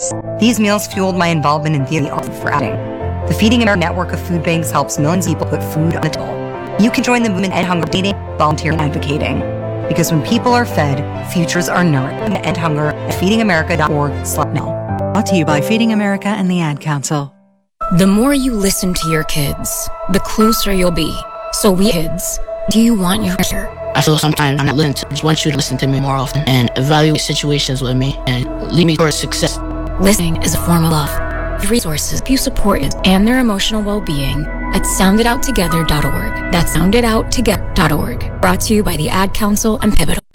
meals. These meals fueled my involvement in the art for adding. The Feeding America network of food banks helps millions of people put food on the table. You can join the movement and hunger dating, volunteering, and advocating. Because when people are fed, futures are nourished. End hunger at feedingamerica.org/now. Brought to you by Feeding America and the Ad Council. The more you listen to your kids, the closer you'll be. So we kids, do you want your future? I feel sometimes I'm not listening to. I just want you to listen to me more often and evaluate situations with me and lead me towards success. Listening is a form of love. Resources you support it and their emotional well-being at soundedouttogether.org. That's soundedouttogether.org. Brought to you by the Ad Council and Pivotal.